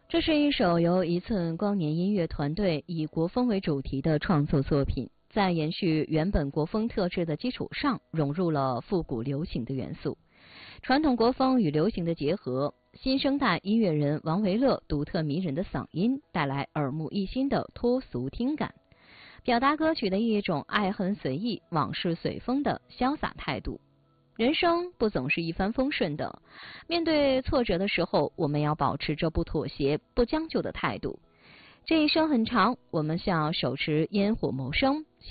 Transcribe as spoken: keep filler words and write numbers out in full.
这是一首由一寸光年音乐团队以国风为主题的创作作品，在延续原本国风特质的基础上，融入了复古流行的元素。传统国风与流行的结合，新生代音乐人王维乐独特迷人的嗓音带来耳目一新的脱俗听感，表达歌曲的一种爱恨随意、往事随风的潇洒态度。人生不总是一帆风顺的，面对挫折的时候，我们要保持着不妥协、不将就的态度。这一生很长，我们需要手持烟火谋生。